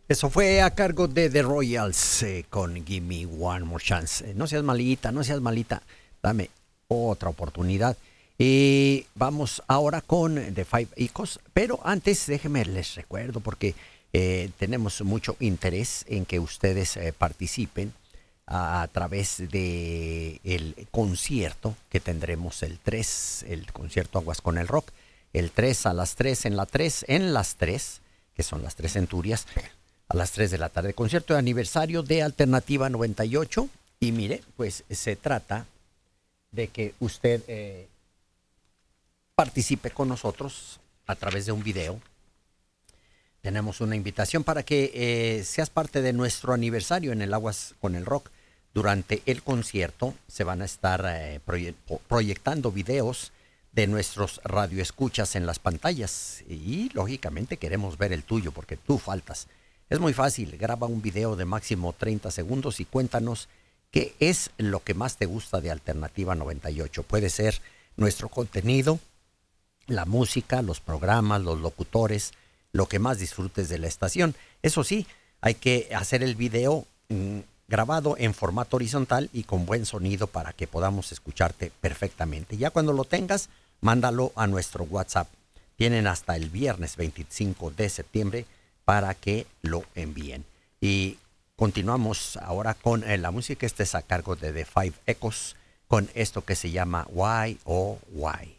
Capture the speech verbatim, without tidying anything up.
Eso fue a cargo de The Royals eh, con Give Me One More Chance. Eh, no seas malita, no seas malita. Dame otra oportunidad. Y vamos ahora con The Five Icos. Pero antes, déjenme les recuerdo porque eh, tenemos mucho interés en que ustedes eh, participen a, a través de el concierto que tendremos el tres, el concierto Aguas con el Rock. El tres a las tres en la tres, en las tres, que son las tres centurias, a las tres de la tarde. Concierto de aniversario de Alternativa noventa y ocho. Y mire, pues se trata de que usted eh, participe con nosotros a través de un video. Tenemos una invitación para que eh, seas parte de nuestro aniversario en el Aguas con el Rock. Durante el concierto se van a estar eh, proye- proyectando videos de nuestros radioescuchas en las pantallas. Y lógicamente queremos ver el tuyo porque tú faltas. Es muy fácil, graba un video de máximo treinta segundos y cuéntanos qué es lo que más te gusta de Alternativa noventa y ocho. Puede ser nuestro contenido, la música, los programas, los locutores, lo que más disfrutes de la estación. Eso sí, hay que hacer el video mmm, grabado en formato horizontal y con buen sonido para que podamos escucharte perfectamente. Ya cuando lo tengas, mándalo a nuestro WhatsApp. Tienen hasta el viernes veinticinco de septiembre para que lo envíen. Y continuamos ahora con eh, la música. Este es a cargo de The Five Echoes con esto que se llama Why Oh Why.